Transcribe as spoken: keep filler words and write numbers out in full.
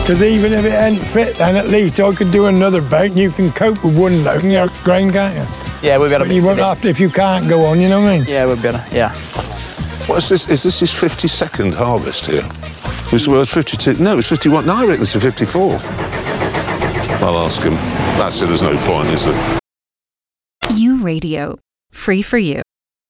Because even if it ain't fit, then at least I could do another boat and you can cope with one load in your grain, can't you? Yeah, we'll be able to You mix won't it in. have to if you can't go on, you know what I mean? Yeah, we'll be able to, yeah. What is this? Is this his fifty-second harvest here? Was the word fifty-two? No, it's fifty-one. No, I reckon it's a fifty-four. I'll ask him. That's it, there's no point, is there? U Radio. Free for you.